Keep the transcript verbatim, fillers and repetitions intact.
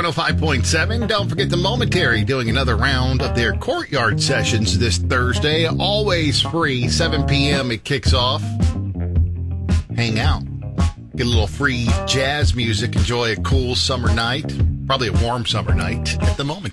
one oh five point seven. Don't forget the Momentary doing another round of their Courtyard sessions this Thursday. Always free. seven p.m. it kicks off. Hang out. Get a little free jazz music. Enjoy a cool summer night. Probably a warm summer night at the Momentary.